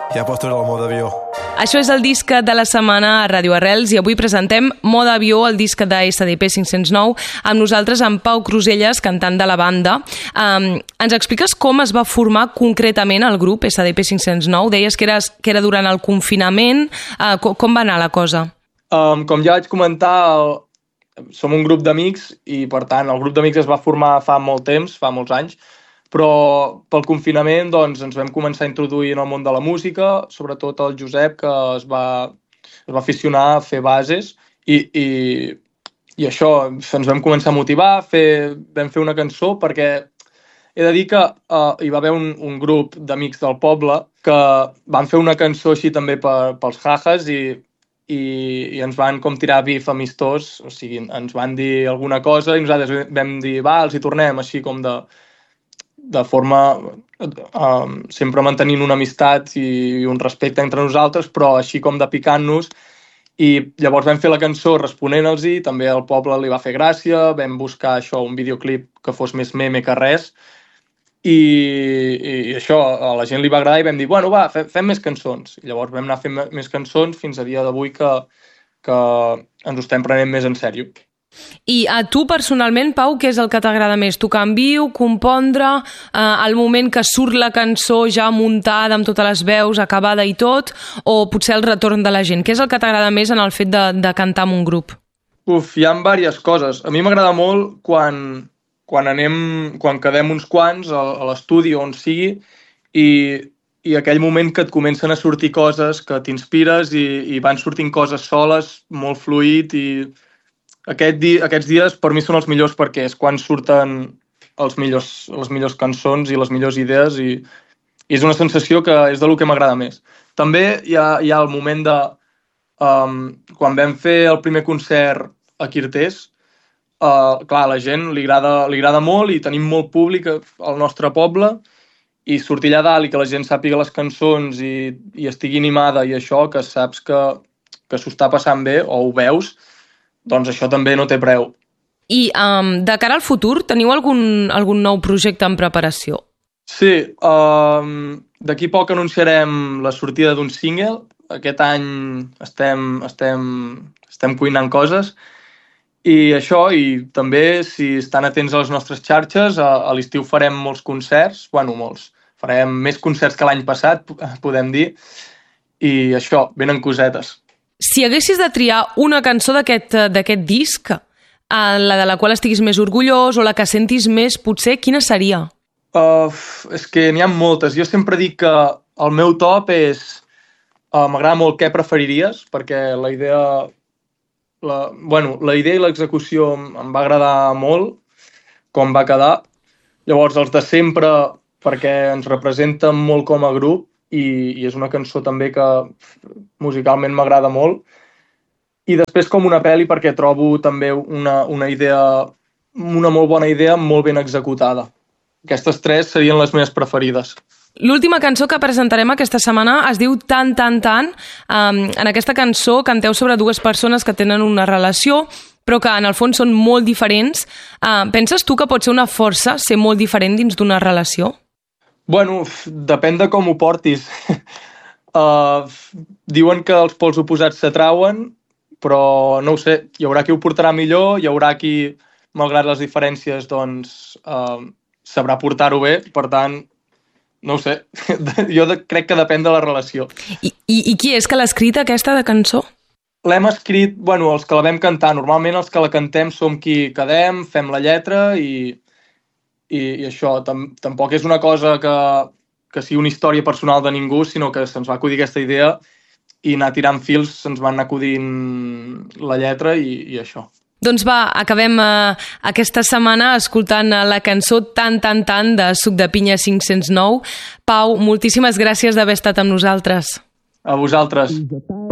Ja pots treure el mode avió. Això és el disc de la setmana a Ràdio Arrels i avui presentem Mode Avió, el disc de SDP 509, amb nosaltres en Pau Cruselles, cantant de la banda. Ens expliques com es va formar concretament el grup SDP 509? Deies que era durant el confinament. Com va anar la cosa? Com ja vaig comentar, som un grup d'amics i, per tant, el grup d'amics es va formar fa molt temps, fa molts anys, però pel confinament doncs, ens vam començar a introduir en el món de la música, sobretot el Josep, que es va aficionar a fer bases i això, ens vam començar a motivar, vam fer una cançó perquè he de dir que hi va haver un grup d'amics del poble que van fer una cançó així també pels jajas i ens van com tirar bif amistós, o sigui, ens van dir alguna cosa i nosaltres vam dir, va, els hi tornem, així com de forma sempre mantenint una amistat i un respecte entre nosaltres, però així com de picant-nos. I llavors vam fer la cançó responent-los-hi, també al poble li va fer gràcia, vam buscar això, un videoclip que fos més meme que res, i això a la gent li va agradar i vam dir, bueno, va, fem més cançons. I llavors vam anar fent més cançons fins a dia d'avui que ens ho estem prenent més en sèrio. I a tu personalment, Pau, què és el que t'agrada més? Tocar en viu, compondre, el moment que surt la cançó ja muntada amb totes les veus, acabada i tot, o potser el retorn de la gent? Què és el que t'agrada més en el fet de cantar amb un grup? Hi ha diverses coses. A mi m'agrada molt quan quedem uns quants a l'estudi on sigui i aquell moment que et comencen a sortir coses, que t'inspires i van sortint coses soles, molt fluid, i aquests dies per mi són els millors perquè és quan surten les millors cançons i les millors idees i és una sensació que és del que m'agrada més. També hi ha el moment de quan vam fer el primer concert a Quirtés, clar, a la gent li agrada molt i tenim molt públic al nostre poble i sortir allà dalt i que la gent sàpiga les cançons i estigui animada i això, que saps que s'ho està passant bé o ho veus, doncs això també no té preu. I de cara al futur, teniu algun nou projecte en preparació? Sí, d'aquí poc anunciarem la sortida d'un single. Aquest any estem cuinant coses i això, i també si estan atents a les nostres xarxes, a l'estiu farem molts concerts, molts. Farem més concerts que l'any passat, podem dir, i això, venen cosetes. Si haguessis de triar una cançó d'aquest disc, la de la qual estiguis més orgullós o la que sentis més, potser, quina seria? És que n'hi ha moltes. Jo sempre dic que el meu top és... m'agrada molt Què preferiries, perquè la idea i l'execució em va agradar molt, com va quedar. Llavors, els de sempre, perquè ens representen molt com a grup, i és una cançó també que musicalment m'agrada molt. I després com una pel·li perquè trobo també una molt bona idea molt ben executada. Aquestes tres serien les meves preferides. L'última cançó que presentarem aquesta setmana es diu Tant, tant, tant. En aquesta cançó canteu sobre dues persones que tenen una relació però que en el fons són molt diferents. Penses tu que pot ser una força ser molt diferent dins d'una relació? Depèn de com ho portis. Diuen que els pols oposats s'atrauen, però no ho sé, hi haurà qui ho portarà millor, hi haurà qui, malgrat les diferències, doncs sabrà portar-ho bé, per tant, no ho sé, jo crec que depèn de la relació. I qui és que l'ha escrit aquesta de cançó? L'hem escrit, els que la vam cantar, normalment els que la cantem som qui quedem, fem la lletra i això, tampoc és una cosa que sigui una història personal de ningú, sinó que se'ns va acudir aquesta idea i anar tirant fils, se'ns van anar acudint la lletra i això. Doncs va, acabem aquesta setmana escoltant la cançó Tant, tant, tant de Suc de Pinya 509. Pau, moltíssimes gràcies d'haver estat amb nosaltres. A vosaltres.